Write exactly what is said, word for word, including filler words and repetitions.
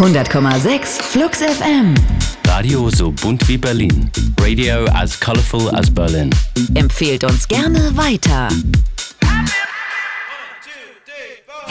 hundert Komma sechs Flux F M. Radio so bunt wie Berlin. Radio as colorful as Berlin. Empfehlt uns gerne weiter.